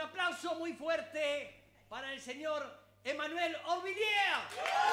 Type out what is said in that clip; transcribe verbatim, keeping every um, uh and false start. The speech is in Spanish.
aplauso muy fuerte para el señor Emmanuel Orvilliers.